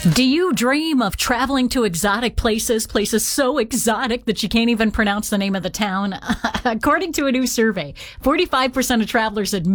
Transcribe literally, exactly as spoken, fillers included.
Do you dream of traveling to exotic places, places so exotic that you can't even pronounce the name of the town? According to a new survey, forty-five percent of travelers admit